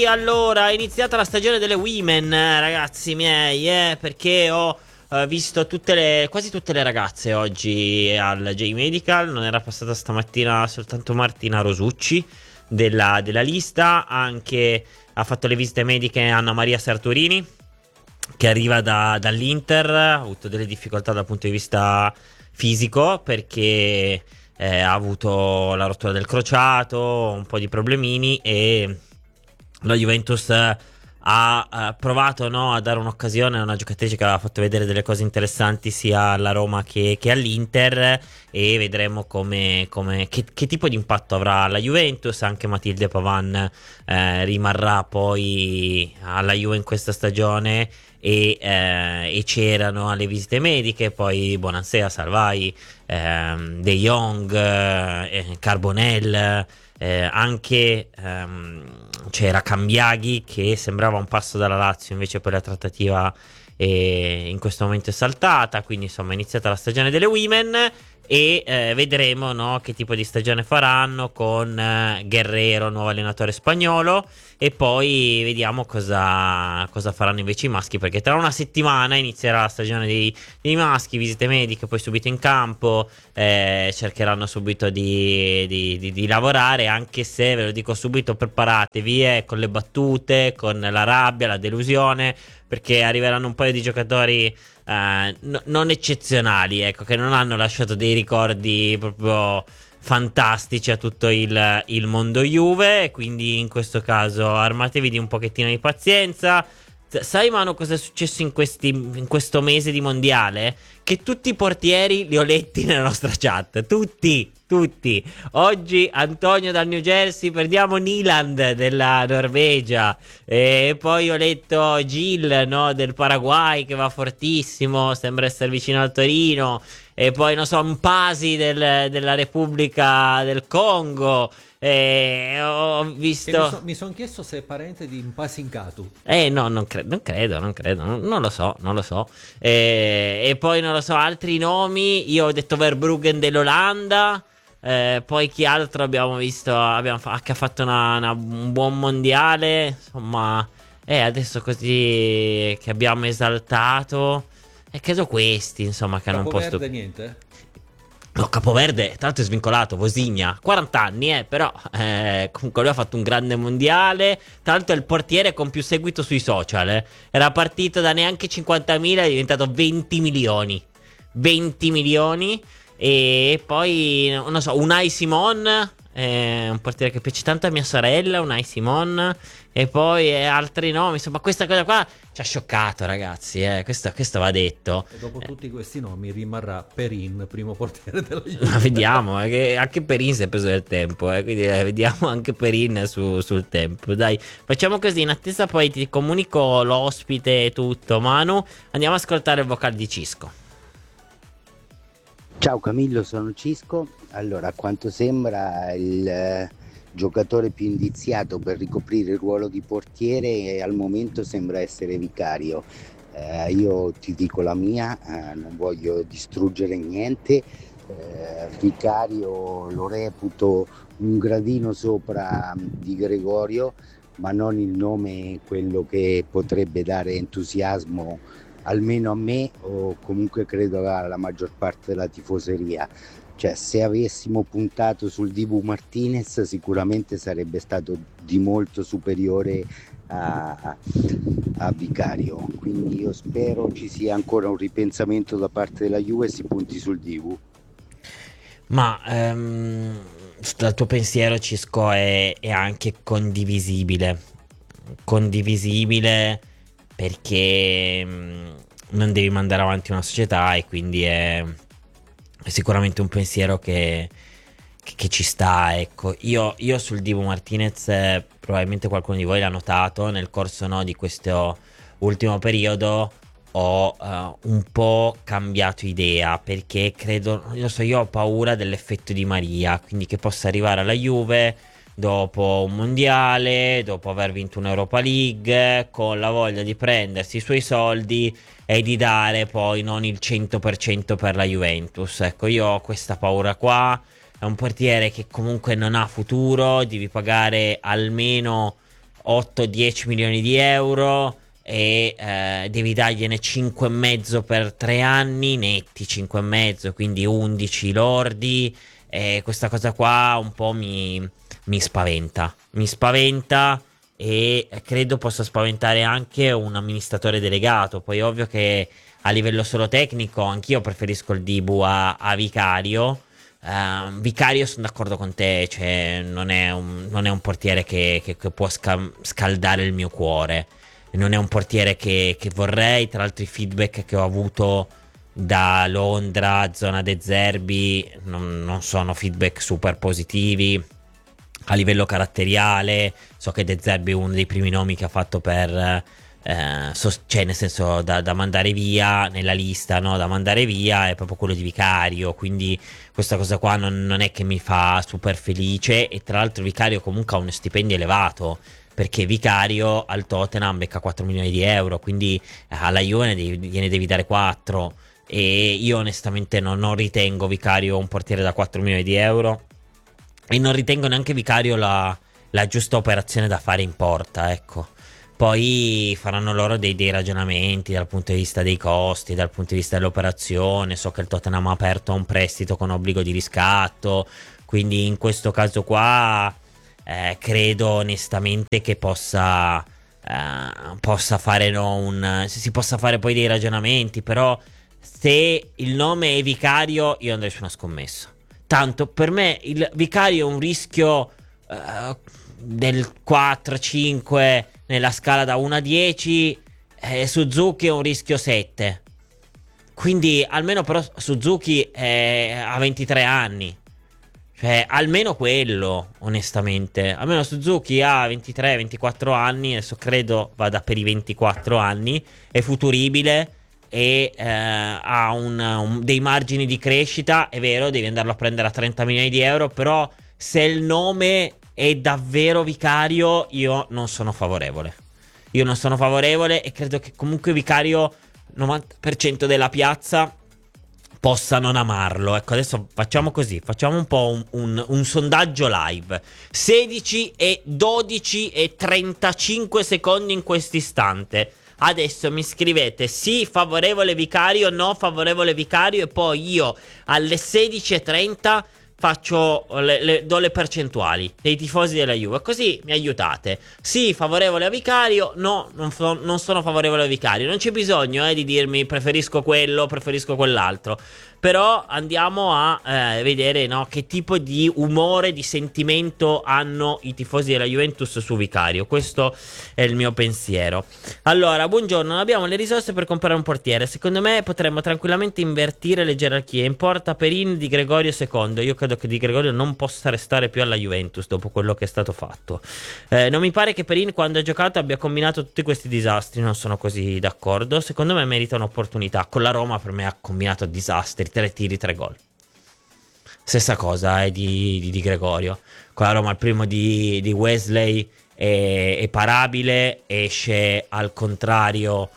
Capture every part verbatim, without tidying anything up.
allora, è iniziata la stagione delle women, ragazzi miei, eh, perché ho eh, visto tutte le, quasi tutte le ragazze oggi al J-Medical. Non era passata stamattina soltanto Martina Rosucci della, della lista, anche ha fatto le visite mediche Anna Maria Sartorini, che arriva da- dall'Inter. Ha avuto delle difficoltà dal punto di vista fisico perché eh, ha avuto la rottura del crociato, un po' di problemini, e la Juventus eh, ha eh, provato, no, a dare un'occasione a una giocatrice che aveva fatto vedere delle cose interessanti sia alla Roma che, che all'Inter, e vedremo come, come- che, che tipo di impatto avrà la Juventus. Anche Matilde Pavan eh, rimarrà poi alla Juve in questa stagione, e, eh, e c'erano alle visite mediche poi Bonansea, Salvai, ehm, De Jong, eh, Carbonell, eh, anche ehm, c'era Cambiaghi che sembrava un passo dalla Lazio, invece poi la trattativa eh, in questo momento è saltata. Quindi insomma è iniziata la stagione delle women, e eh, vedremo, no, che tipo di stagione faranno con eh, Guerrero, nuovo allenatore spagnolo, e poi vediamo cosa, cosa faranno invece i maschi, perché tra una settimana inizierà la stagione dei, dei maschi, visite mediche, poi subito in campo, eh, cercheranno subito di, di- di- di lavorare, anche se ve lo dico subito, preparatevi eh, con le battute, con la rabbia, la delusione, perché arriveranno un paio di giocatori eh, no- non eccezionali, ecco, che non hanno lasciato dei ricordi proprio fantastici a tutto il, il mondo Juve. Quindi in questo caso armatevi di un pochettino di pazienza. S- Sai Manu cosa è successo in, questi, in questo mese di mondiale? Che tutti i portieri li ho letti nella nostra chat, tutti, tutti. Oggi Antonio dal New Jersey, perdiamo Nyland della Norvegia, e poi ho letto Gil, no, del Paraguay, che va fortissimo, sembra essere vicino al Torino, e poi non so, Mpasi del- della Repubblica del Congo, e ho Che mi, so- visto... mi sono chiesto se è parente di Mpasinkatu. Eh no, non, cre- non credo, non credo, non, non lo so, non lo so. Eh, e poi non lo so, altri nomi. Io ho detto Verbruggen dell'Olanda. Eh, poi chi altro abbiamo visto? Abbiamo fa- che ha fatto una- una- un buon mondiale. Insomma, eh, adesso così che abbiamo esaltato. E credo questi, insomma, che hanno un posto. Capoverde niente? No, Capoverde, tra l'altro è svincolato, Vosigna, quaranta anni, eh, però eh, comunque lui ha fatto un grande mondiale. Tra l'altro è il portiere con più seguito sui social, eh. Era partito da neanche cinquantamila, è diventato venti milioni. venti milioni. E poi, non so, Unai Simon, eh, un portiere che piace tanto a mia sorella, Unai Simon. E poi eh, altri nomi, insomma questa cosa qua ci ha scioccato, ragazzi, eh. questo, questo va detto. E dopo Eh, tutti questi nomi rimarrà Perin, primo portiere della Ma Juve. vediamo, eh, che anche Perin si è preso del tempo, eh, quindi eh, vediamo anche Perin su- sul tempo. Dai, facciamo così, in attesa poi ti comunico l'ospite e tutto. Manu, andiamo ad ascoltare il vocale di Cisco. Ciao Camillo, sono Cisco. Allora, a quanto sembra il eh, giocatore più indiziato per ricoprire il ruolo di portiere e al momento sembra essere Vicario. Eh, io ti dico la mia, eh, non voglio distruggere niente. Eh, Vicario lo reputo un gradino sopra mm, di Gregorio, ma non il nome quello che potrebbe dare entusiasmo almeno a me, o comunque credo alla maggior parte della tifoseria. Cioè, se avessimo puntato sul Dibu Martinez sicuramente sarebbe stato di molto superiore a, a Vicario, quindi io spero ci sia ancora un ripensamento da parte della Juve e si punti sul Dibu. Ma ehm, il tuo pensiero, Cisco, è, è anche condivisibile. Condivisibile perché mm, non devi mandare avanti una società, e quindi è, è sicuramente un pensiero che, che- che ci sta. Ecco, io, io sul Dibu Martinez, eh, probabilmente qualcuno di voi l'ha notato nel corso, no, di questo ultimo periodo. Ho eh, un po' cambiato idea, perché credo, non lo so, io ho paura dell'effetto di Maria, quindi che possa arrivare alla Juve dopo un mondiale, dopo aver vinto un'Europa League, con la voglia di prendersi i suoi soldi e di dare poi non il cento per cento per la Juventus. Ecco, io ho questa paura qua. È un portiere che comunque non ha futuro, devi pagare almeno otto dieci milioni di euro e eh, devi dargliene cinque e mezzo per tre anni, netti cinque e mezzo, quindi undici lordi, e questa cosa qua un po' mi, mi spaventa, mi spaventa e credo possa spaventare anche un amministratore delegato. Poi ovvio che a livello solo tecnico anch'io preferisco il Dibu a, a Vicario. Uh, Vicario sono d'accordo con te, cioè non è un, non è un portiere che, che, che può sca- scaldare il mio cuore, non è un portiere che, che vorrei. Tra l'altro i feedback che ho avuto da Londra, zona De Zerbi, non, non sono feedback super positivi. A livello caratteriale so che De Zerbi è uno dei primi nomi che ha fatto per eh, sos- cioè nel senso da, da mandare via nella lista, no? Da mandare via è proprio quello di Vicario, quindi questa cosa qua non, non è che mi fa super felice. E tra l'altro Vicario comunque ha uno stipendio elevato, perché Vicario al Tottenham becca quattro milioni di euro, quindi alla Juve ne devi, gliene devi dare quattro, e io onestamente non, non ritengo Vicario un portiere da quattro milioni di euro, e non ritengo neanche Vicario la, la giusta operazione da fare in porta, ecco. Poi faranno loro dei, dei ragionamenti dal punto di vista dei costi, dal punto di vista dell'operazione. So che il Tottenham ha aperto un prestito con obbligo di riscatto, quindi in questo caso qua eh, credo onestamente che possa, eh, possa fare no, un, si possa fare poi dei ragionamenti. Però se il nome è Vicario io andrei su una scommessa. Tanto per me il Vicario è un rischio uh, del quattro cinque nella scala da uno a dieci, e Suzuki è un rischio sette. Quindi almeno però Suzuki è, ha ventitré anni, cioè almeno quello, onestamente. Almeno Suzuki ha ventitré ventiquattro anni, adesso credo vada per i ventiquattro anni, è futuribile e eh, ha un, un, dei margini di crescita. È vero, devi andarlo a prendere a trenta milioni di euro, però se il nome è davvero Vicario io non sono favorevole. Io non sono favorevole e credo che comunque Vicario novanta per cento della piazza possa non amarlo. Ecco, adesso facciamo così, facciamo un po' un, un, un sondaggio live. Sedici e dodici e trentacinque secondi in questo istante. Adesso mi scrivete sì favorevole Vicario, no favorevole Vicario, e poi io alle sedici e trenta faccio le, le, do le percentuali dei tifosi della Juve, così mi aiutate. Sì favorevole a Vicario, no non, non sono favorevole a Vicario. Non c'è bisogno eh, di dirmi preferisco quello, preferisco quell'altro, però andiamo a eh, vedere, no, che tipo di umore, di sentimento hanno i tifosi della Juventus su Vicario. Questo è il mio pensiero. Allora, buongiorno, non abbiamo le risorse per comprare un portiere. Secondo me potremmo tranquillamente invertire le gerarchie. In porta Perin, Di Gregorio secondo. Io credo che Di Gregorio non possa restare più alla Juventus dopo quello che è stato fatto. Eh, non mi pare che Perin quando ha giocato abbia combinato tutti questi disastri, non sono così d'accordo. Secondo me merita un'opportunità. Con la Roma per me ha combinato disastri, tre tiri, tre gol. Stessa cosa eh, di, di, di Gregorio. Con la Roma il primo di, di Wesley è, è parabile, esce al contrario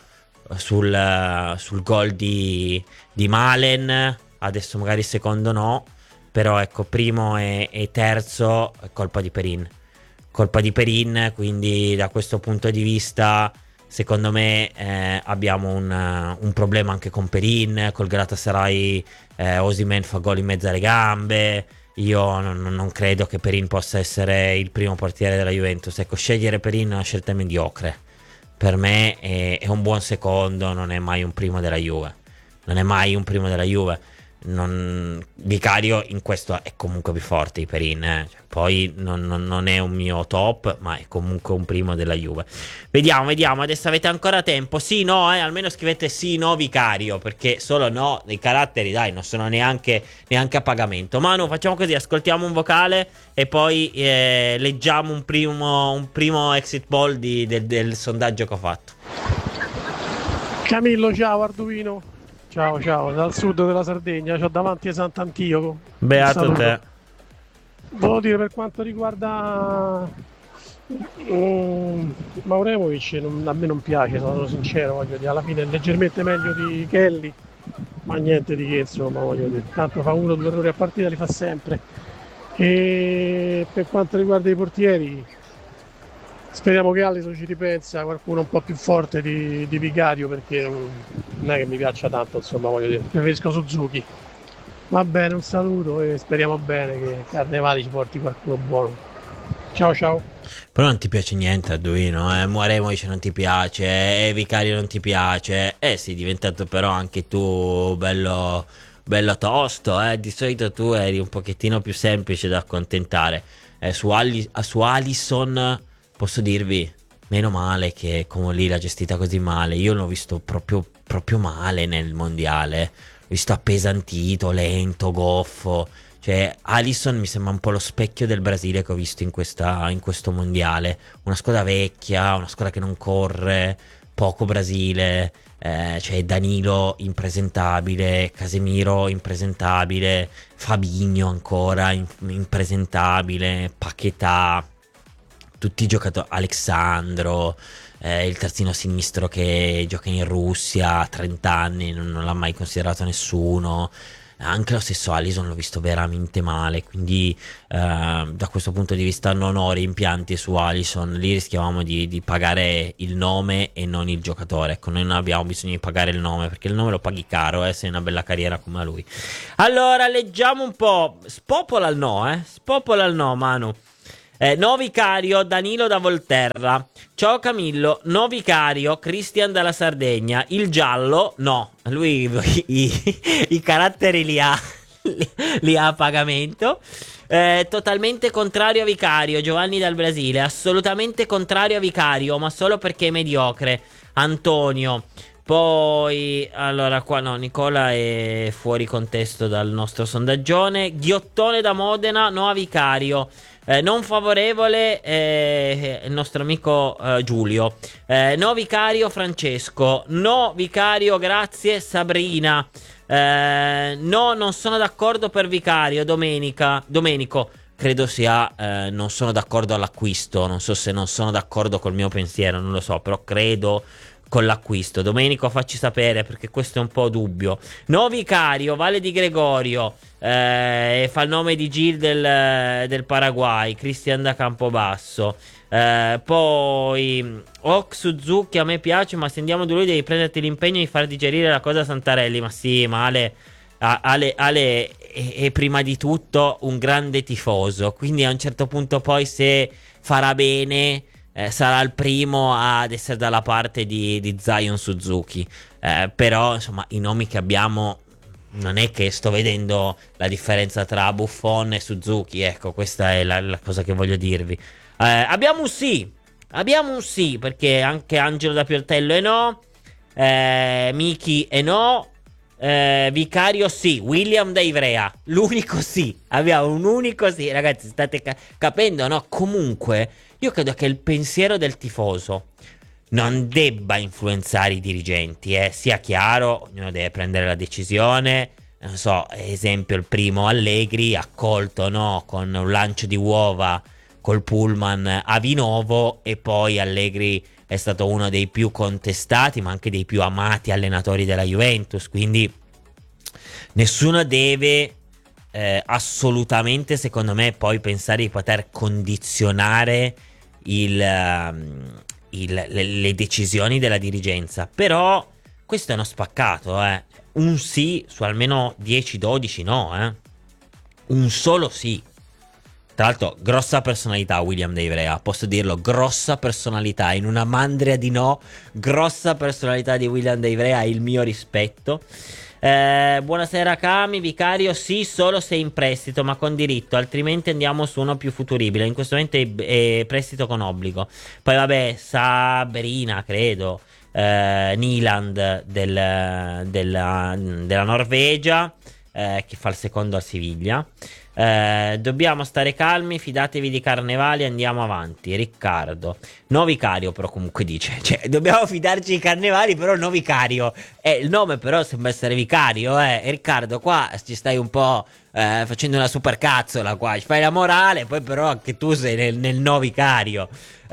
sul, sul gol di, di Malen. Adesso magari il secondo no, però ecco, primo e, e terzo è colpa di Perin. Colpa di Perin, quindi da questo punto di vista secondo me eh, abbiamo un, uh, un problema anche con Perin. Col Galatasaray eh, Osimhen fa gol in mezzo alle gambe. Io non, non credo che Perin possa essere il primo portiere della Juventus. Ecco, scegliere Perin è una scelta mediocre. Per me è, è un buon secondo, non è mai un primo della Juve. Non è mai un primo della Juve. Non... Vicario in questo è comunque più forte di Perin, eh. Cioè, poi non, non, non è un mio top, ma è comunque un primo della Juve. Vediamo, vediamo, adesso avete ancora tempo. Sì, no, eh, almeno scrivete sì, no, Vicario, perché solo no, dei caratteri, dai, non sono neanche, neanche a pagamento. Manu, facciamo così, ascoltiamo un vocale e poi eh, leggiamo un primo, un primo exit poll di, del, del sondaggio che ho fatto. Camillo, ciao Arduino. Ciao, ciao, dal sud della Sardegna, c'ho davanti a Sant'Antioco. Beato te. Volevo dire, per quanto riguarda um, Mauremovic, non, a me non piace, sono sincero, voglio dire, alla fine è leggermente meglio di Kelly, ma niente di che, insomma, voglio dire, tanto fa uno o due errori a partita, li fa sempre. E per quanto riguarda i portieri, Speriamo che Alisson ci ripensa, qualcuno un po' più forte di, di Vicario, perché non non è che mi piaccia tanto, insomma, voglio dire, preferisco Suzuki. Va bene, un saluto e speriamo bene che Carnevali ci porti qualcuno buono. Ciao ciao. Però non ti piace niente Arduino, eh? Muaremo dice non ti piace, eh, Vicario non ti piace. Eh sì, diventato però anche tu bello, bello tosto, eh? Di solito tu eri un pochettino più semplice da accontentare. Eh, su, Ali- su Alisson posso dirvi, meno male che come lì l'ha gestita così male. Io l'ho visto proprio, proprio male nel mondiale. L'ho visto appesantito, lento, goffo. Cioè, Alisson mi sembra un po' lo specchio del Brasile che ho visto in, questa, in questo mondiale. Una squadra vecchia, una squadra che non corre, poco Brasile. Eh, cioè, Danilo impresentabile, Casemiro impresentabile, Fabinho ancora in- impresentabile, Paquetá, tutti i giocatori, Alexandro, eh, il terzino sinistro che gioca in Russia a trenta anni, non, non l'ha mai considerato nessuno. Anche lo stesso Alisson l'ho visto veramente male, quindi eh, da questo punto di vista non ho rimpianti su Alisson. Lì rischiavamo di, di pagare il nome e non il giocatore. Ecco, noi non abbiamo bisogno di pagare il nome, perché il nome lo paghi caro, eh, se hai una bella carriera come a lui. Allora, leggiamo un po'. Spopola il no, eh. Spopola il no, Manu. Eh, no vicario, Danilo da Volterra. Ciao Camillo, no vicario, Christian dalla Sardegna. Il giallo, no. Lui i, i, i caratteri li ha, li, li ha a pagamento. Eh, totalmente contrario a vicario, Giovanni dal Brasile. Assolutamente contrario a vicario, ma solo perché è mediocre. Antonio. Poi, allora qua no, Nicola è fuori contesto dal nostro sondaggione. Ghiottone da Modena, no a vicario. Eh, non favorevole eh, il nostro amico eh, Giulio. Eh, no vicario Francesco. No vicario grazie Sabrina. Eh, no, non sono d'accordo per vicario Domenica. Domenico. Credo sia eh, non sono d'accordo all'acquisto. Non so se non sono d'accordo col mio pensiero, non lo so, però credo con l'acquisto. Domenico, facci sapere perché questo è un po' dubbio. No vicario, Valle di Gregorio. Eh, fa il nome di Gil del, del Paraguay, Cristian da Campobasso. Eh, poi Ok Suzuki a me piace, ma se andiamo da lui devi prenderti l'impegno di far digerire la cosa a Santarelli. Ma sì, ma Ale, Ale, Ale è, è prima di tutto un grande tifoso, quindi a un certo punto poi se farà bene eh, sarà il primo ad essere dalla parte di, di Zion Suzuki. Eh, però insomma i nomi che abbiamo, non è che sto vedendo la differenza tra Buffon e Suzuki. Ecco, questa è la, la cosa che voglio dirvi. Eh, abbiamo un sì. Abbiamo un sì, perché anche Angelo da Pioltello è no. Eh, Miki è no. Eh, Vicario sì. William da Ivrea. L'unico sì. Abbiamo un unico sì. Ragazzi, state ca- capendo, no? Comunque, io credo che il pensiero del tifoso non debba influenzare i dirigenti, eh. Sia chiaro, ognuno deve prendere la decisione. Non so, esempio il primo Allegri accolto, no, con un lancio di uova col pullman a Vinovo, e poi Allegri è stato uno dei più contestati ma anche dei più amati allenatori della Juventus, quindi nessuno deve eh, assolutamente, secondo me, poi pensare di poter condizionare il... Um, Il, le, le decisioni della dirigenza. Però questo è uno spaccato, eh. Un sì su almeno dieci dodici no, eh. Un solo sì. Tra l'altro, grossa personalità William De Ivrea, posso dirlo, grossa personalità, in una mandria di no, grossa personalità di William De Ivrea, il mio rispetto. Eh, buonasera Cami, vicario sì solo se in prestito ma con diritto, altrimenti andiamo su uno più futuribile. In questo momento è, è prestito con obbligo. Poi vabbè, Sabrina credo, eh, Niland del, della, della Norvegia, eh, che fa il secondo al Siviglia. Eh, dobbiamo stare calmi, fidatevi di Carnevali, andiamo avanti. Riccardo, no vicario, però comunque dice, cioè dobbiamo fidarci di Carnevali, però no vicario. Eh, il nome però sembra essere vicario, eh. E Riccardo, qua ci stai un po' eh, facendo una supercazzola qua, ci fai la morale, poi però anche tu sei nel, nel no vicario.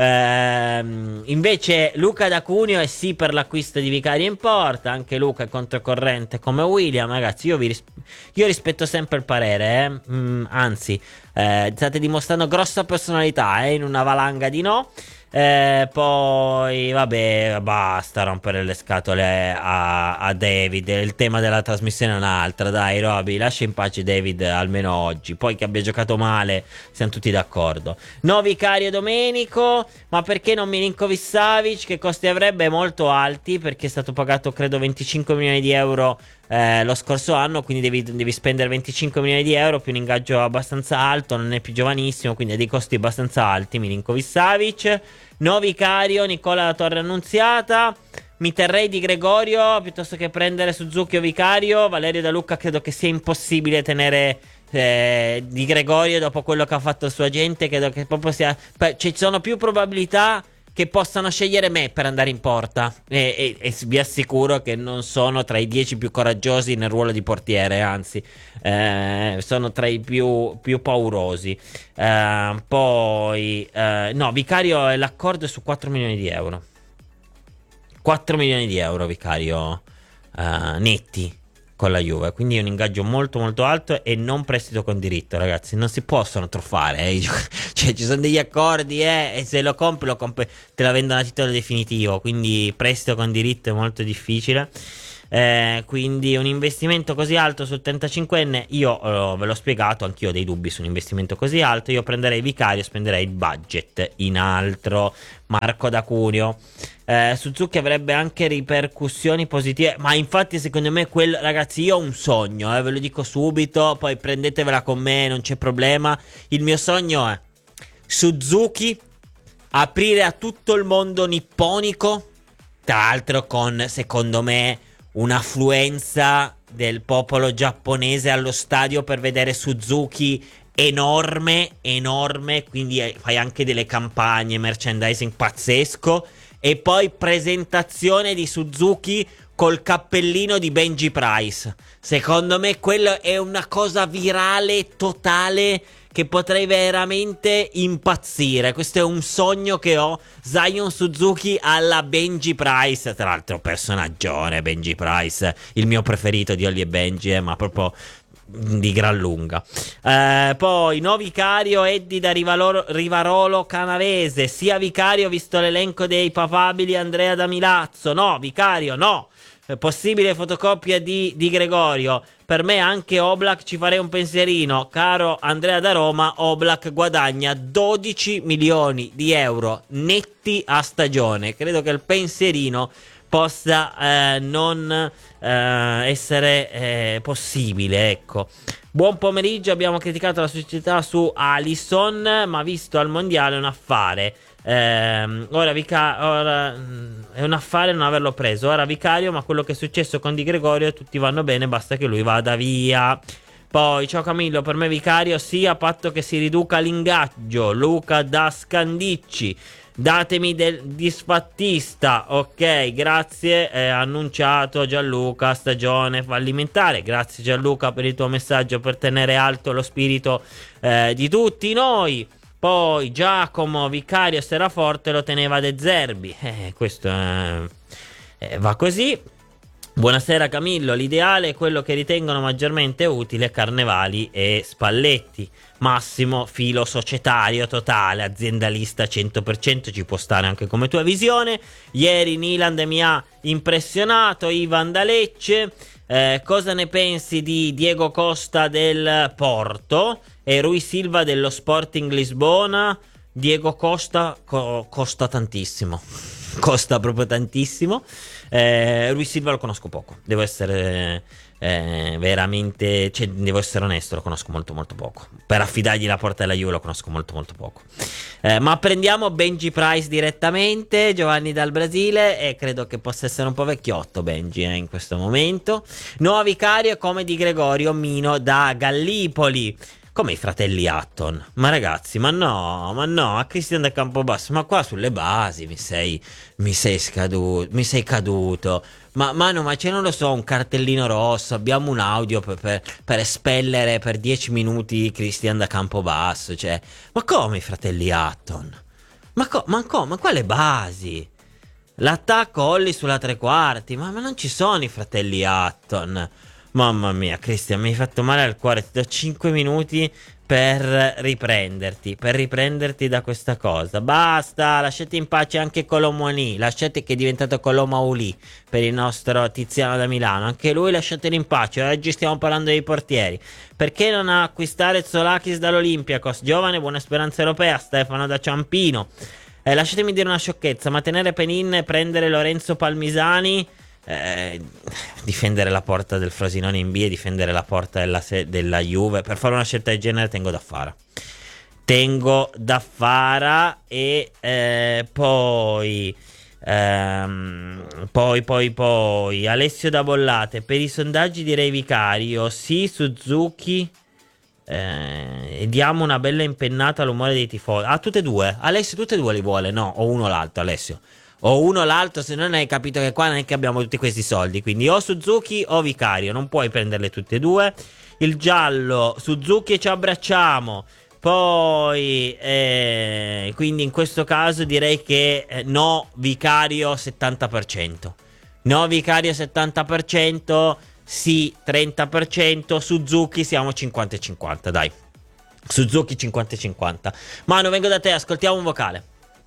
Ehm, invece Luca da Cuneo è sì per l'acquisto di vicario in porta. Anche Luca è controcorrente come William. Ragazzi, io vi ris- io rispetto sempre il parere, eh? mm, anzi eh, state dimostrando grossa personalità eh, in una valanga di no. Eh, poi, vabbè, basta rompere le scatole a, a David. Il tema della trasmissione è un'altra. Dai, Roby, lascia in pace David almeno oggi. Poi che abbia giocato male, siamo tutti d'accordo. No vicario Domenico. Ma perché non Milinkovic Savic? Che costi avrebbe? Molto alti, perché è stato pagato credo venticinque milioni di euro eh, lo scorso anno. Quindi devi, devi spendere venticinque milioni di euro più un ingaggio abbastanza alto. Non è più giovanissimo, quindi ha dei costi abbastanza alti. Milinkovic Savic. No vicario Nicola La Torre Annunziata. Mi terrei di Gregorio piuttosto che prendere Suzuki o vicario. Valerio Da Lucca, credo che sia impossibile tenere eh, Di Gregorio dopo quello che ha fatto il suo agente. Credo che proprio sia, cioè, ci sono più probabilità che possano scegliere me per andare in porta, e, e, e vi assicuro che non sono tra i dieci più coraggiosi nel ruolo di portiere, anzi eh, sono tra i più, più paurosi. Eh, poi eh, no, vicario, è l'accordo su quattro milioni di euro. quattro milioni di euro vicario eh, netti con la Juve, quindi è un ingaggio molto molto alto e non prestito con diritto, ragazzi, non si possono truffare, eh. Cioè ci sono degli accordi, eh, e se lo compri lo compri, te la vendono a titolo definitivo, quindi prestito con diritto è molto difficile. Eh, quindi un investimento così alto sul trentacinquenne, io eh, ve l'ho spiegato, anch'io ho dei dubbi su un investimento così alto. Io prenderei vicario, spenderei il budget in altro. Marco da Curio. eh, Suzuki avrebbe anche ripercussioni positive, ma infatti secondo me quello, ragazzi, io ho un sogno, eh, ve lo dico subito, poi prendetevela con me, non c'è problema. Il mio sogno è Suzuki aprire a tutto il mondo nipponico, tra l'altro con, secondo me, un'affluenza del popolo giapponese allo stadio per vedere Suzuki enorme, enorme, quindi fai anche delle campagne, merchandising pazzesco, e poi presentazione di Suzuki col cappellino di Benji Price. Secondo me quello è una cosa virale totale che potrei veramente impazzire. Questo è un sogno che ho. Zion Suzuki alla Benji Price. Tra l'altro personaggione Benji Price, il mio preferito di Holly e Benji, eh, ma proprio di gran lunga. eh, Poi no vicario Eddie da Rivaloro, Rivarolo Canavese. Sia vicario visto l'elenco dei papabili Andrea da Milazzo. No vicario no. Possibile fotocopia di, di Gregorio. Per me anche Oblak ci farei un pensierino. Caro Andrea da Roma, Oblak guadagna dodici milioni di euro netti a stagione. Credo che il pensierino possa eh, non eh, essere eh, possibile, ecco. Buon pomeriggio, abbiamo criticato la società su Alisson, ma visto al mondiale è un affare. Eh, ora, Vica- ora mh, è un affare non averlo preso. Ora vicario, ma quello che è successo con Di Gregorio tutti vanno bene, basta che lui vada via. Poi ciao Camillo, per me vicario sì, a patto che si riduca l'ingaggio. Luca da Scandicci. Datemi del disfattista. Ok, grazie, è annunciato Gianluca, stagione fallimentare. Grazie Gianluca per il tuo messaggio, per tenere alto lo spirito eh, di tutti noi. Poi Giacomo, vicario se era forte lo teneva De Zerbi. Eh, questo eh, eh, va così. Buonasera Camillo, l'ideale è quello che ritengono maggiormente utile Carnevali e Spalletti. Massimo, filo societario totale, aziendalista cento per cento, ci può stare anche come tua visione. Ieri Niland mi ha impressionato, Ivan da Lecce. Eh, cosa ne pensi di Diego Costa del Porto e Rui Silva dello Sporting Lisbona? Diego Costa co- costa tantissimo, costa proprio tantissimo. eh, Rui Silva lo conosco poco, devo essere eh, veramente, cioè, devo essere onesto, lo conosco molto molto poco. Per affidargli la porta della Juve lo conosco molto molto poco. eh, Ma prendiamo Benji Price direttamente, Giovanni dal Brasile, e credo che possa essere un po' vecchiotto Benji eh, in questo momento. Nuovo vicario come Di Gregorio, Mino da Gallipoli. Come i fratelli Hutton. Ma ragazzi, ma no, ma no, a Cristian da Campobasso, ma qua sulle basi mi sei, mi sei scaduto, mi sei caduto. Ma, ma no, ma c'è, non lo so, un cartellino rosso, abbiamo un audio per, per, per espellere per dieci minuti Cristian da Campobasso, cioè, ma come i fratelli Hutton? Ma, co- ma come, ma quale basi? L'attacco Holly sulla tre quarti, ma, ma non ci sono i fratelli Hutton. Mamma mia, Cristian, mi hai fatto male al cuore. Ti do cinque minuti per riprenderti, per riprenderti da questa cosa. Basta, lasciate in pace anche Colomoni. Lasciate che è diventato Colomauli per il nostro Tiziano da Milano. Anche lui lasciatelo in pace. Oggi stiamo parlando dei portieri. Perché non acquistare Tsolakis dall'Olympiakos? Giovane, buona speranza europea. Stefano da Ciampino. Eh, lasciatemi dire una sciocchezza, ma tenere Penin e prendere Lorenzo Palmisani, eh, difendere la porta del Frosinone in B e difendere la porta della, della Juve, per fare una scelta del genere tengo da fare. Tengo da fare e eh, poi, ehm, poi, poi, poi, Alessio da Bollate, per i sondaggi direi Vicario, sì, Suzuki... Eh, e diamo una bella impennata all'umore dei tifosi. Ah, tutte e due? Alessio tutte e due li vuole? No, o uno o l'altro, Alessio. O uno o l'altro, se non hai capito che qua non è che abbiamo tutti questi soldi. Quindi o Suzuki o Vicario, non puoi prenderle tutte e due. Il giallo, Suzuki e ci abbracciamo. Poi eh, quindi in questo caso direi che eh, no Vicario settanta per cento. No Vicario settanta per cento. Sì, trenta per cento. Suzuki siamo cinquanta e cinquanta, dai. Suzuki cinquanta e cinquanta. Manu, vengo da te, ascoltiamo un vocale.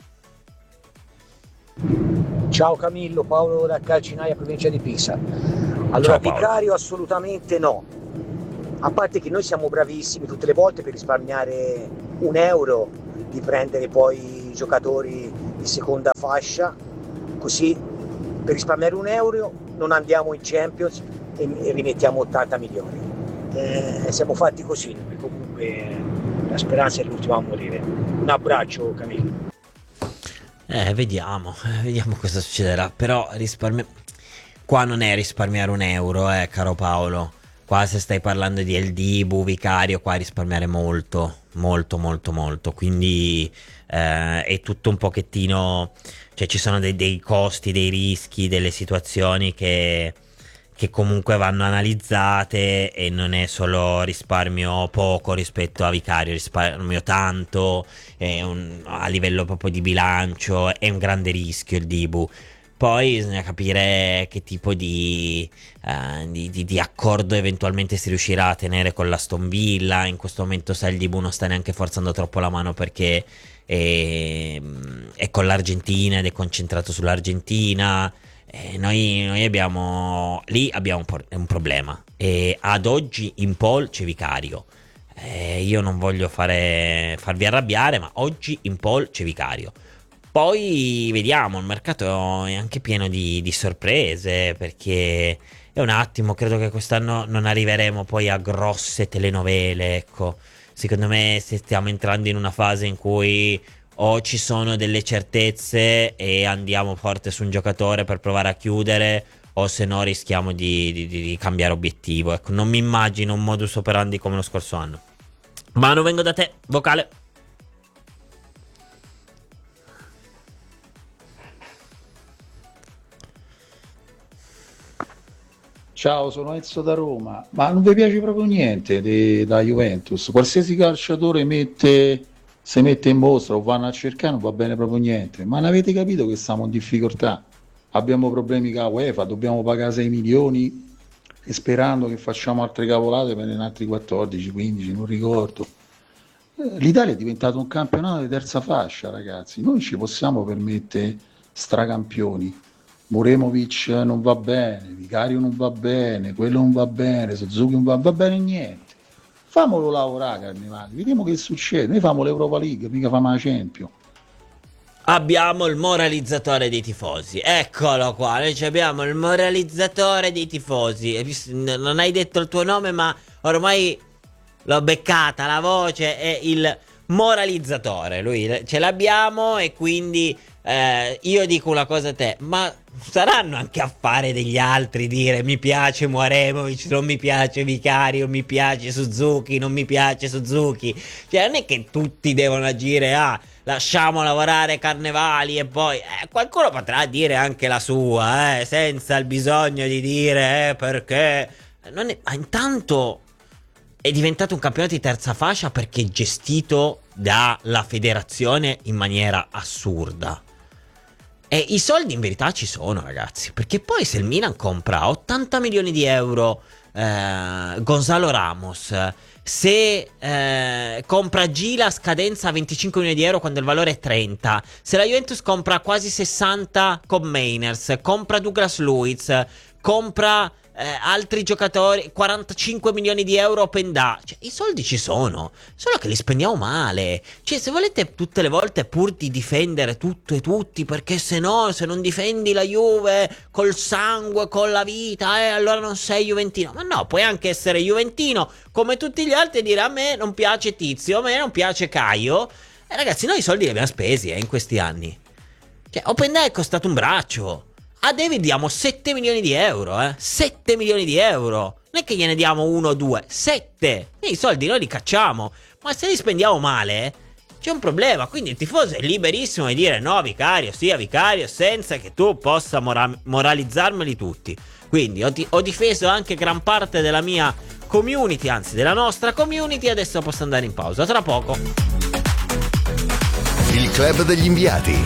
Ciao Camillo, Paolo da Calcinaia, provincia di Pisa. Allora, Ciao, Paolo. Vicario assolutamente no. A parte che noi siamo bravissimi tutte le volte per risparmiare un euro di prendere poi i giocatori di seconda fascia, così per risparmiare un euro non andiamo in Champions e, e rimettiamo ottanta milioni. Eh, siamo fatti così, comunque la speranza è l'ultima a morire. Un abbraccio Camillo. Eh, vediamo, eh, vediamo cosa succederà. Però risparmi... qua non è risparmiare un euro, eh, caro Paolo. Qua se stai parlando di El Dibu, Vicario, qua risparmiare molto, molto, molto, molto. Quindi eh, è tutto un pochettino... cioè ci sono dei, dei costi, dei rischi, delle situazioni che, che comunque vanno analizzate e non è solo risparmio poco rispetto a Vicario, risparmio tanto, è un, a livello proprio di bilancio, è un grande rischio il Dibu. Poi bisogna capire che tipo di, uh, di, di, di accordo eventualmente si riuscirà a tenere con l'Aston Villa. In questo momento sa il Dibu non sta neanche forzando troppo la mano perché è, è con l'Argentina ed è concentrato sull'Argentina. E noi, noi abbiamo lì abbiamo un, un problema e ad oggi in Paul c'è Vicario. E io non voglio fare, farvi arrabbiare, ma oggi in Paul c'è Vicario. Poi vediamo, il mercato è anche pieno di, di sorprese, perché è un attimo, credo che quest'anno non arriveremo poi a grosse telenovele, ecco. Secondo me stiamo entrando in una fase in cui o ci sono delle certezze e andiamo forte su un giocatore per provare a chiudere, o se no rischiamo di, di, di cambiare obiettivo, ecco. Non mi immagino un modus operandi come lo scorso anno. Manu, vengo da te, vocale. Ciao, sono Enzo da Roma, ma non vi piace proprio niente de- da Juventus? Qualsiasi calciatore mette, si mette in mostra o vanno a cercare non va bene proprio niente, ma non avete capito che siamo in difficoltà? Abbiamo problemi con la UEFA, dobbiamo pagare sei milioni e sperando che facciamo altre cavolate per altri quattordici quindici, non ricordo. Eh, L'Italia è diventato un campionato di terza fascia, ragazzi, noi ci possiamo permettere stracampioni. Muremovic non va bene, Vicario non va bene, quello non va bene, Suzuki non va, va bene niente. Famolo lavorare, Carnevale, vediamo che succede. Noi famo l'Europa League, mica famo la Champions. Abbiamo il moralizzatore dei tifosi. Eccolo qua, noi ci abbiamo il moralizzatore dei tifosi. Hai visto- n- Non hai detto il tuo nome, ma ormai l'ho beccata, la voce è il moralizzatore. Lui ce l'abbiamo e quindi eh, io dico una cosa a te, ma saranno anche affare degli altri dire mi piace Muaremovic, non mi piace Vicario, mi piace Suzuki, non mi piace Suzuki. Cioè non è che tutti devono agire a lasciamo lavorare Carnevali e poi eh, qualcuno potrà dire anche la sua, eh, senza il bisogno di dire eh, perché non è... Ma intanto è diventato un campionato di terza fascia perché è gestito dalla federazione in maniera assurda. E i soldi in verità ci sono, ragazzi, perché poi se il Milan compra ottanta milioni di euro eh, Gonzalo Ramos, se eh, compra Gila a scadenza a venticinque milioni di euro quando il valore è trenta, se la Juventus compra quasi sessanta con Mainers, compra Douglas Luiz, compra eh, altri giocatori, quarantacinque milioni di euro open da, cioè i soldi ci sono, solo che li spendiamo male. Cioè se volete tutte le volte pur di difendere tutto e tutti, perché se no, se non difendi la Juve col sangue, con la vita, eh, allora non sei juventino. Ma no, puoi anche essere juventino come tutti gli altri e dire a me non piace Tizio, a me non piace Caio. E ragazzi, noi i soldi li abbiamo spesi eh, in questi anni. Cioè open da è costato un braccio. A David diamo sette milioni di euro, eh? sette milioni di euro. Non è che gliene diamo uno o due, sette. E i soldi noi li cacciamo. Ma se li spendiamo male, eh, c'è un problema. Quindi il tifoso è liberissimo di dire no, Vicario, sia Vicario, senza che tu possa mora- moralizzarmeli tutti. Quindi ho, ti- ho difeso anche gran parte della mia community, anzi della nostra community. Adesso posso andare in pausa, tra poco. Il club degli inviati.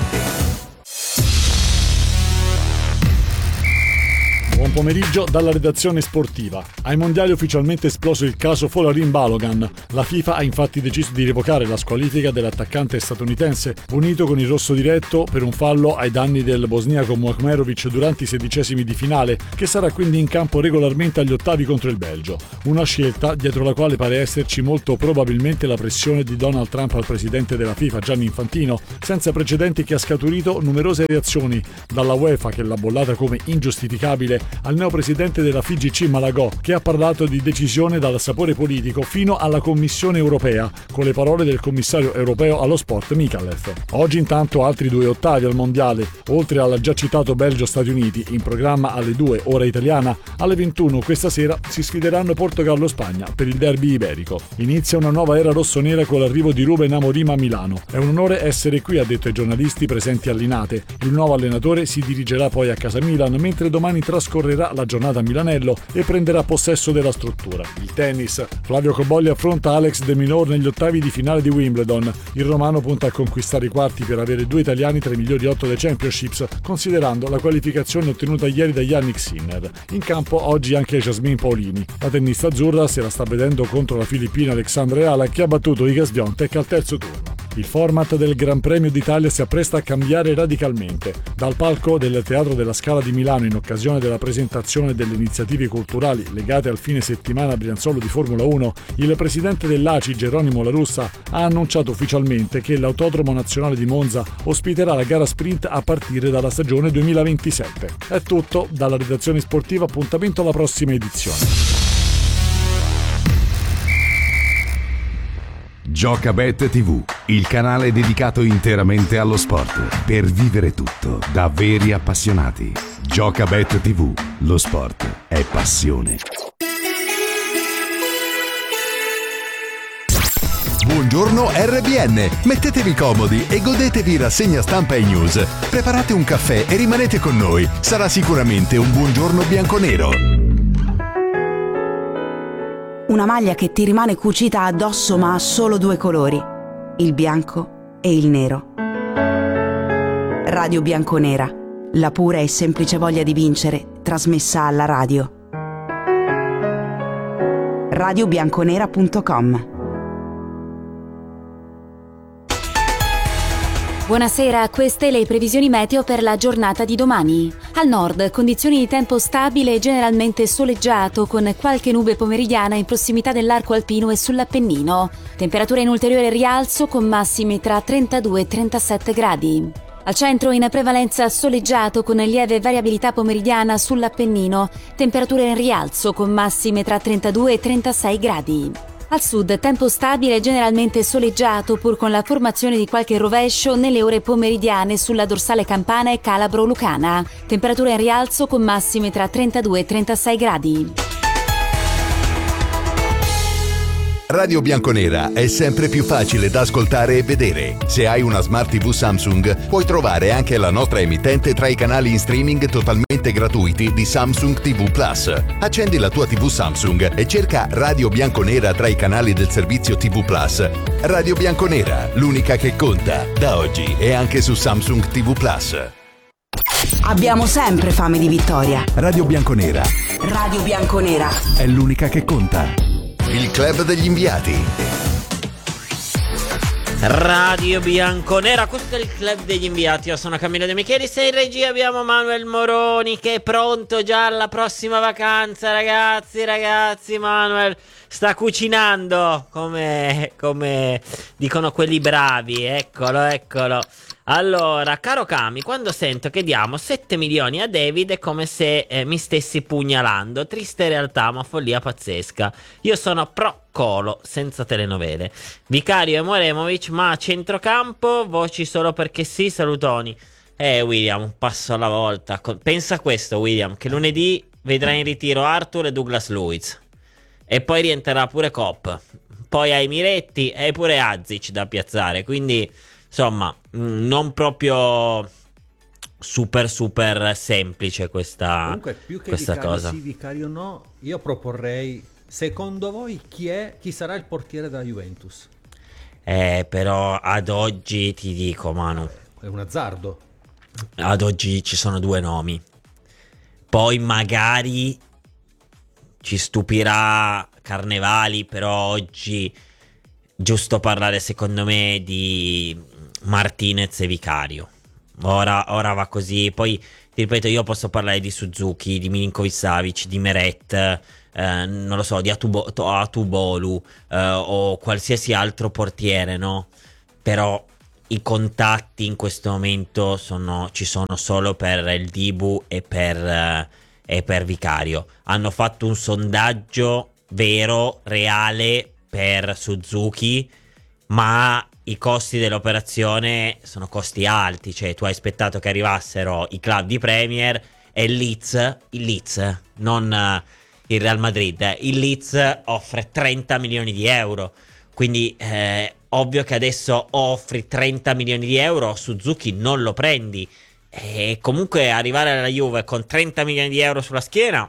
Buon pomeriggio dalla redazione sportiva. Ai mondiali è ufficialmente esploso il caso Folarin Balogan. La FIFA ha infatti deciso di revocare la squalifica dell'attaccante statunitense, punito con il rosso diretto per un fallo ai danni del bosniaco Mukhmerovic durante i sedicesimi di finale, che sarà quindi in campo regolarmente agli ottavi contro il Belgio. Una scelta dietro la quale pare esserci molto probabilmente la pressione di Donald Trump al presidente della FIFA, Gianni Infantino, senza precedenti, che ha scaturito numerose reazioni, dalla UEFA, che l'ha bollata come ingiustificabile, al neopresidente della F I G C Malagò, che ha parlato di decisione dal sapore politico, fino alla Commissione europea, con le parole del commissario europeo allo sport Mikalev. Oggi intanto altri due ottavi al mondiale, oltre al già citato Belgio-Stati Uniti, in programma alle due ora italiana, alle ventuno questa sera si sfideranno Portogallo-Spagna per il derby iberico. Inizia una nuova era rossonera con l'arrivo di Ruben Amorim a Milano. È un onore essere qui, ha detto ai giornalisti presenti a Linate. Il nuovo allenatore si dirigerà poi a casa Milan, mentre domani trascorrerà la giornata a Milanello e prenderà possesso della struttura. Il tennis. Flavio Cobolli affronta Alex De Minaur negli ottavi di finale di Wimbledon. Il romano punta a conquistare i quarti per avere due italiani tra i migliori otto dei Championships, considerando la qualificazione ottenuta ieri da Yannick Sinner. In campo oggi anche Jasmine Paolini. La tennista azzurra se la sta vedendo contro la filippina Alexandra Eala, che ha battuto Iga Swiatek al terzo turno. Il format del Gran Premio d'Italia si appresta a cambiare radicalmente. Dal palco del Teatro della Scala di Milano, in occasione della presentazione delle iniziative culturali legate al fine settimana brianzolo di Formula uno, il presidente dell'A C I, Geronimo La Russa, ha annunciato ufficialmente che l'Autodromo Nazionale di Monza ospiterà la gara sprint a partire dalla stagione duemilaventisette. È tutto dalla redazione sportiva, appuntamento alla prossima edizione. Giocabet tivù, il canale dedicato interamente allo sport, per vivere tutto da veri appassionati. Giocabet tivù, lo sport è passione. Buongiorno R B N, mettetevi comodi e godetevi rassegna stampa e news. Preparate un caffè e rimanete con noi, sarà sicuramente un buongiorno bianconero. Una maglia che ti rimane cucita addosso ma ha solo due colori, il bianco e il nero. Radio Bianconera, la pura e semplice voglia di vincere, trasmessa alla radio. radio bianconera punto com. Buonasera, queste le previsioni meteo per la giornata di domani. Al nord, condizioni di tempo stabile e generalmente soleggiato, con qualche nube pomeridiana in prossimità dell'arco alpino e sull'Appennino. Temperatura in ulteriore rialzo con massimi tra trentadue e trentasette gradi. Al centro in prevalenza soleggiato con lieve variabilità pomeridiana sull'Appennino. Temperature in rialzo con massime tra trentadue e trentasei gradi. Al sud tempo stabile e generalmente soleggiato, pur con la formazione di qualche rovescio nelle ore pomeridiane sulla dorsale campana e calabro-lucana. Temperatura in rialzo con massime tra trentadue e trentasei gradi. Radio Bianconera è sempre più facile da ascoltare e vedere. Se hai una Smart tivù Samsung, puoi trovare anche la nostra emittente tra i canali in streaming totalmente gratuiti di Samsung tivù Plus. Accendi la tua tivù Samsung e cerca Radio Bianconera tra i canali del servizio tivù Plus. Radio Bianconera, l'unica che conta, da oggi e anche su Samsung tivù Plus. Abbiamo sempre fame di vittoria. Radio Bianconera Radio Bianconera è l'unica che conta. Il club degli inviati. Radio Bianconera, questo è il club degli inviati. Io sono Camillo De Michelis e in regia abbiamo Manuel Moroni che è pronto già alla prossima vacanza. Ragazzi, ragazzi, Manuel sta cucinando come, come dicono quelli bravi. Eccolo, eccolo. Allora, caro Cami, quando sento che diamo sette milioni a David è come se eh, mi stessi pugnalando. Triste realtà, ma follia pazzesca. Io sono pro Colo, senza telenovele. Vicario e Moremovic, ma a centrocampo, voci solo perché sì, salutoni. Eh, William, un passo alla volta. Pensa a questo, William, che lunedì vedrà in ritiro Arthur e Douglas Luiz. E poi rientrerà pure Kopp. Poi hai Miretti e pure Azic da piazzare, quindi... Insomma, non proprio super super semplice questa, Comunque, più che questa vicario cosa. Sì, vicario no, io proporrei, secondo voi chi è, chi sarà il portiere della Juventus? Eh, però ad oggi ti dico, Manu, È un azzardo. ad oggi ci sono due nomi. Poi magari ci stupirà Carnevali, però oggi giusto parlare secondo me di Martinez e Vicario. Ora, ora va così. Poi ti ripeto, io posso parlare di Suzuki, di Milinkovic-Savic, di Meret, eh, non lo so, di Atubo- Atubolu eh, o qualsiasi altro portiere, no? Però i contatti in questo momento sono, ci sono solo per il Dibu e per, eh, e per Vicario. Hanno fatto un sondaggio vero, reale per Suzuki, ma i costi dell'operazione sono costi alti. Cioè, tu hai aspettato che arrivassero i club di Premier e il Leeds, il Leeds, non uh, il Real Madrid, eh, il Leeds offre trenta milioni di euro. Quindi eh, ovvio che adesso offri trenta milioni di euro, Suzuki non lo prendi. E comunque arrivare alla Juve con trenta milioni di euro sulla schiena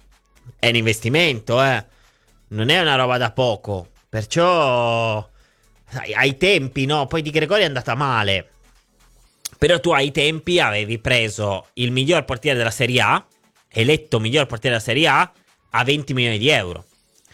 è un investimento, eh. Non è una roba da poco. Perciò sai, ai tempi, no? Poi Di Gregori è andata male. Però tu ai tempi avevi preso il miglior portiere della Serie A, eletto miglior portiere della Serie A, a venti milioni di euro.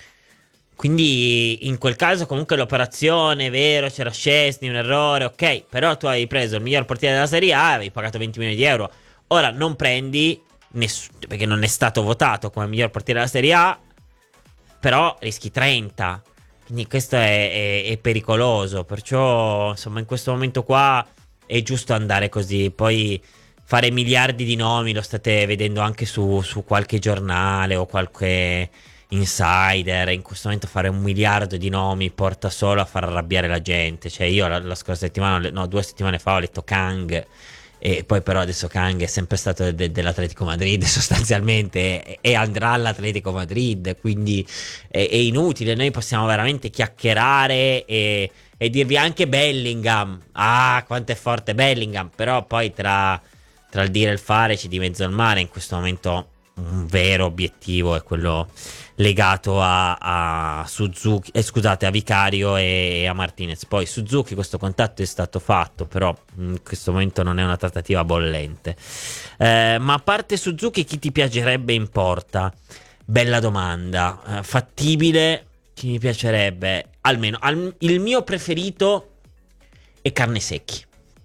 Quindi in quel caso comunque l'operazione, è vero, c'era Szczesny, un errore, ok. Però tu avevi preso il miglior portiere della Serie A e avevi pagato venti milioni di euro. Ora non prendi, ness- perché non è stato votato come miglior portiere della Serie A, però rischi trenta. Quindi questo è, è, è pericoloso. Perciò insomma in questo momento qua è giusto andare così. Poi fare miliardi di nomi lo state vedendo anche su, su qualche giornale o qualche insider. In questo momento fare un miliardo di nomi porta solo a far arrabbiare la gente. Cioè io la, la scorsa settimana, no, due settimane fa ho letto Kang, e poi però adesso Kang è sempre stato de- de- dell'Atletico Madrid sostanzialmente, e, e andrà all'Atletico Madrid, quindi è, è inutile. Noi possiamo veramente chiacchierare e, e dirvi anche Bellingham, ah quanto è forte Bellingham, però poi tra, tra il dire e il fare ci di mezzo al mare. In questo momento un vero obiettivo è quello legato a, a Suzuki, eh, scusate, a Vicario e, e a Martinez. Poi Suzuki questo contatto è stato fatto, però in questo momento non è una trattativa bollente. Eh, ma a parte Suzuki, chi ti piacerebbe in porta? Bella domanda. Eh, fattibile, chi mi piacerebbe? Almeno al, il mio preferito è Carnesecchi.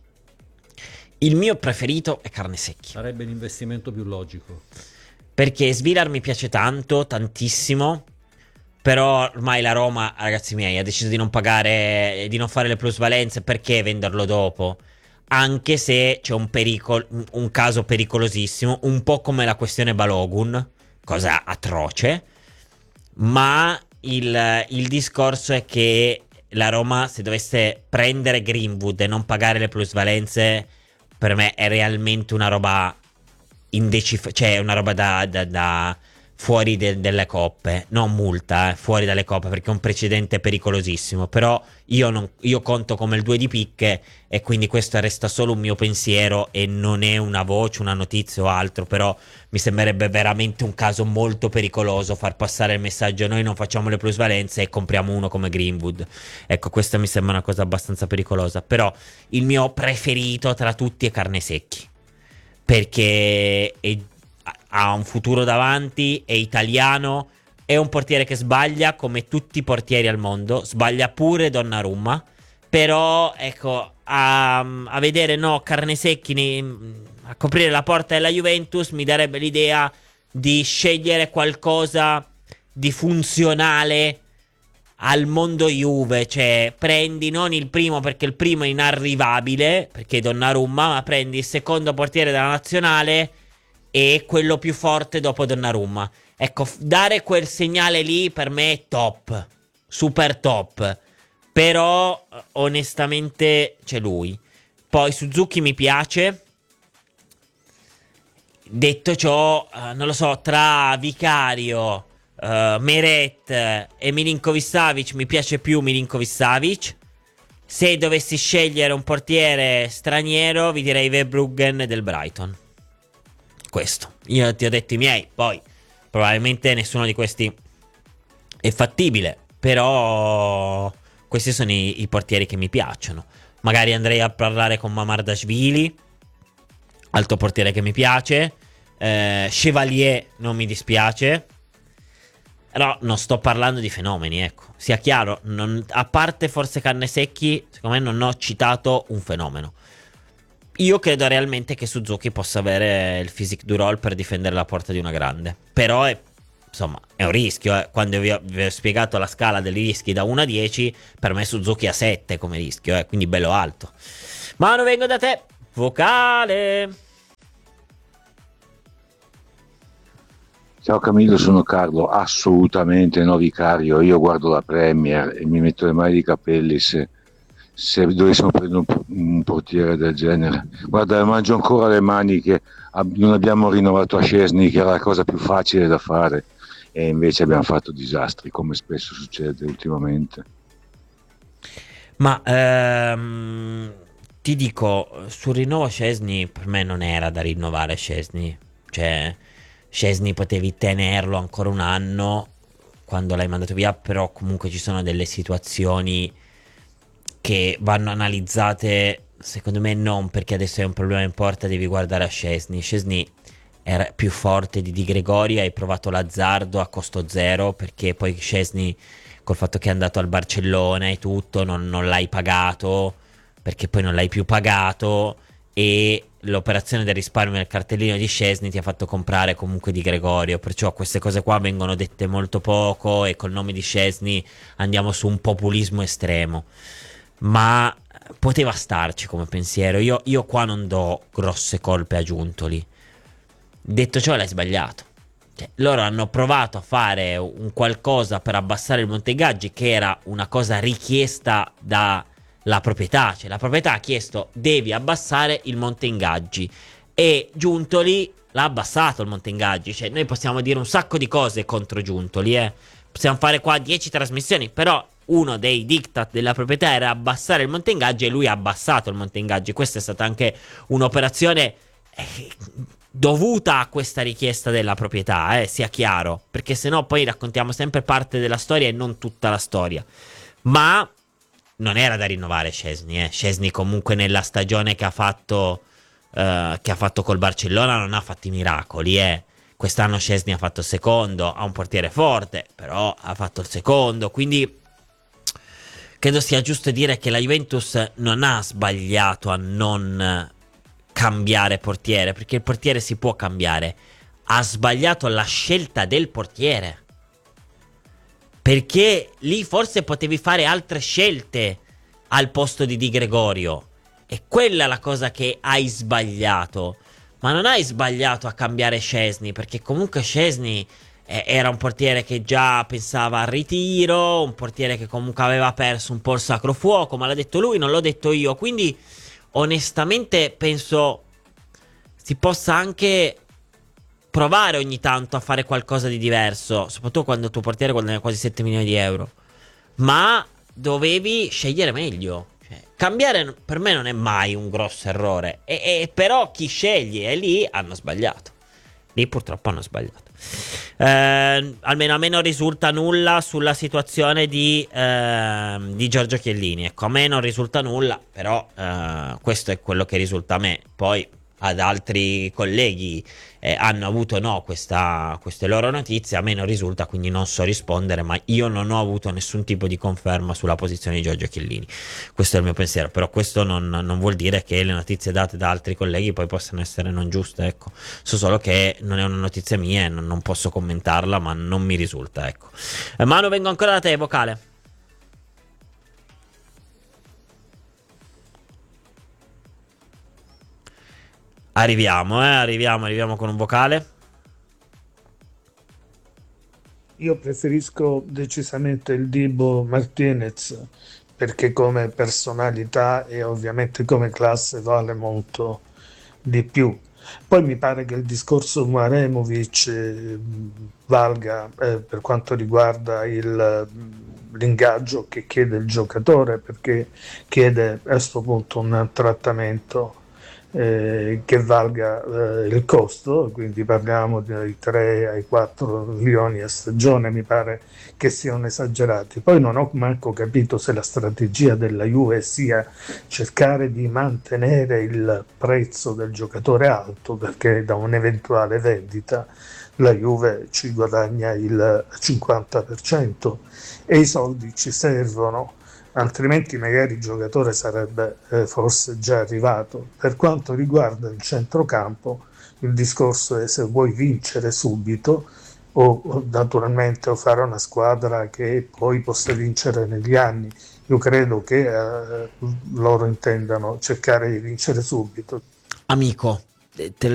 Il mio preferito è Carnesecchi. Sarebbe l'investimento più logico. Perché Svilar mi piace tanto, tantissimo. Però ormai la Roma, ragazzi miei, ha deciso di non pagare, di non fare le plusvalenze. Perché venderlo dopo? Anche se c'è un pericolo, un caso pericolosissimo, un po' come la questione Balogun, cosa atroce. Ma il, il discorso è che la Roma, se dovesse prendere Greenwood e non pagare le plusvalenze, per me è realmente una roba indecif- cioè una roba da, da, da fuori de- delle coppe, non multa, eh, fuori dalle coppe, perché è un precedente pericolosissimo. Però io, non, io conto come il due di picche, e quindi questo resta solo un mio pensiero e non è una voce, una notizia o altro. Però mi sembrerebbe veramente un caso molto pericoloso far passare il messaggio: noi non facciamo le plusvalenze e compriamo uno come Greenwood. Ecco, questa mi sembra una cosa abbastanza pericolosa. Però il mio preferito tra tutti è Carnesecchi, perché è, ha un futuro davanti, è italiano, è un portiere che sbaglia come tutti i portieri al mondo, sbaglia pure Donnarumma, però ecco, a, a vedere no Carnesecchi ne, a coprire la porta della Juventus mi darebbe l'idea di scegliere qualcosa di funzionale al mondo Juve, cioè prendi non il primo perché il primo è inarrivabile, perché è Donnarumma, ma prendi il secondo portiere della nazionale e quello più forte dopo Donnarumma. Ecco, dare quel segnale lì per me è top, super top, però onestamente c'è lui. Poi Suzuki mi piace. Detto ciò, eh, non lo so, tra Vicario, Uh, Meret e Milinkovic-Savic mi piace più Milinkovic-Savic. Se dovessi scegliere un portiere straniero vi direi Verbruggen del Brighton. Questo, io ti ho detto i miei. Poi probabilmente nessuno di questi è fattibile, però questi sono i, i portieri che mi piacciono. Magari andrei a parlare con Mamardashvili, altro portiere che mi piace. uh, Chevalier non mi dispiace. Però non sto parlando di fenomeni, ecco. Sia chiaro, non, a parte forse Carnesecchi, secondo me non ho citato un fenomeno. Io credo realmente che Suzuki possa avere il physique du role per difendere la porta di una grande. Però è, insomma, è un rischio, eh. Quando vi ho, vi ho spiegato la scala dei rischi da uno a dieci, per me Suzuki ha sette come rischio, eh. Quindi bello alto. Ma non vengo da te, vocale. Ciao Camillo, sono Carlo, assolutamente no Vicario, io guardo la Premier e mi metto le mani di capelli se, se dovessimo prendere un, un portiere del genere. Guarda, mangio ancora le mani che ab- non abbiamo rinnovato a Szczesny, che era la cosa più facile da fare, e invece abbiamo fatto disastri, come spesso succede ultimamente. Ma ehm, ti dico, sul rinnovo Szczesny per me non era da rinnovare Szczesny, cioè Szczesny potevi tenerlo ancora un anno quando l'hai mandato via, però comunque ci sono delle situazioni che vanno analizzate, secondo me non perché adesso è un problema in porta devi guardare a Szczesny. Szczesny era più forte di Di Gregorio, hai provato l'azzardo a costo zero, perché poi Szczesny col fatto che è andato al Barcellona e tutto non, non l'hai pagato, perché poi non l'hai più pagato, e l'operazione del risparmio nel cartellino di Szczesny ti ha fatto comprare comunque Di Gregorio, perciò queste cose qua vengono dette molto poco e col nome di Szczesny andiamo su un populismo estremo, ma poteva starci come pensiero. Io, io qua non do grosse colpe a Giuntoli. Detto ciò, l'hai sbagliato. Cioè, loro hanno provato a fare un qualcosa per abbassare il monte ingaggi, che era una cosa richiesta da la proprietà, cioè la proprietà ha chiesto devi abbassare il monte ingaggi e Giuntoli l'ha abbassato il monte ingaggi. Cioè noi possiamo dire un sacco di cose contro Giuntoli, eh. Possiamo fare qua dieci trasmissioni, però uno dei diktat della proprietà era abbassare il monte ingaggi e lui ha abbassato il monte ingaggi. Questa è stata anche un'operazione eh, dovuta a questa richiesta della proprietà, eh, sia chiaro, perché sennò poi raccontiamo sempre parte della storia e non tutta la storia. Ma non era da rinnovare Szczesny, eh. Szczesny comunque nella stagione che ha fatto uh, che ha fatto col Barcellona non ha fatto i miracoli, eh. Quest'anno Szczesny ha fatto il secondo, ha un portiere forte, però ha fatto il secondo, quindi credo sia giusto dire che la Juventus non ha sbagliato a non cambiare portiere, perché il portiere si può cambiare. Ha sbagliato la scelta del portiere, perché lì forse potevi fare altre scelte al posto di Di Gregorio. E quella è la cosa che hai sbagliato. Ma non hai sbagliato a cambiare Szczesny, perché comunque Szczesny eh, era un portiere che già pensava al ritiro, un portiere che comunque aveva perso un po' il sacro fuoco, ma l'ha detto lui, non l'ho detto io. Quindi onestamente penso si possa anche provare ogni tanto a fare qualcosa di diverso, soprattutto quando il tuo portiere guadagna quasi sette milioni di euro. Ma dovevi scegliere meglio. Cioè, cambiare per me non è mai un grosso errore. E, e però chi sceglie, e lì hanno sbagliato. Lì purtroppo hanno sbagliato. Eh, almeno a me non risulta nulla sulla situazione di, eh, di Giorgio Chiellini. Ecco, a me non risulta nulla, però eh, questo è quello che risulta a me. Poi ad altri colleghi eh, hanno avuto no questa, queste loro notizie, a me non risulta, quindi non so rispondere, ma io non ho avuto nessun tipo di conferma sulla posizione di Giorgio Chiellini. Questo è il mio pensiero, però questo non, non vuol dire che le notizie date da altri colleghi poi possano essere non giuste, ecco. So solo che non è una notizia mia e non, non posso commentarla, ma non mi risulta, ecco. eh, Manu, vengo ancora da te, vocale. Arriviamo, eh, arriviamo, arriviamo con un vocale. Io preferisco decisamente il Dibu Martinez perché come personalità e ovviamente come classe vale molto di più. Poi mi pare che il discorso Maremovic eh, valga eh, per quanto riguarda il, l'ingaggio che chiede il giocatore, perché chiede a questo punto un trattamento eh, che valga eh, il costo, quindi parliamo dai tre ai quattro milioni a stagione, mi pare che siano esagerati. Poi non ho manco capito se la strategia della Juve sia cercare di mantenere il prezzo del giocatore alto, perché da un'eventuale vendita la Juve ci guadagna il cinquanta per cento e i soldi ci servono, altrimenti magari il giocatore sarebbe eh, forse già arrivato. Per quanto riguarda il centrocampo, il discorso è se vuoi vincere subito o, o naturalmente o fare una squadra che poi possa vincere negli anni. Io credo che eh, loro intendano cercare di vincere subito. Amico, te